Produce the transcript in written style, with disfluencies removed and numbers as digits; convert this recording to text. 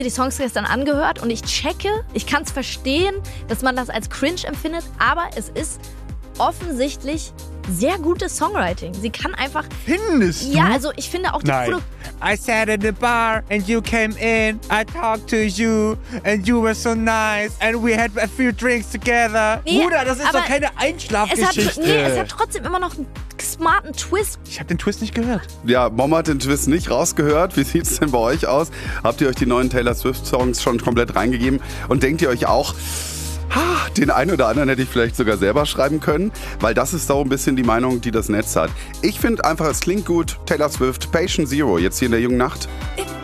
die Songs gestern angehört und ich kann es verstehen, dass man das als cringe empfindet, aber es ist offensichtlich sehr gutes Songwriting. Sie kann einfach... Findest du? Ja, also ich finde auch die Produktion... I sat at the bar and you came in. I talked to you and you were so nice and we had a few drinks together. Nee, Bruder, das ist doch keine Einschlafgeschichte. Es hat trotzdem immer noch einen smarten Twist. Ich habe den Twist nicht gehört. Ja, Mom hat den Twist nicht rausgehört. Wie sieht's denn bei euch aus? Habt ihr euch die neuen Taylor Swift-Songs schon komplett reingegeben? Und denkt ihr euch auch, den einen oder anderen hätte ich vielleicht sogar selber schreiben können? Weil das ist so ein bisschen die Meinung, die das Netz hat. Ich finde einfach, es klingt gut. Taylor Swift, Patient Zero, jetzt hier in der jungen Nacht.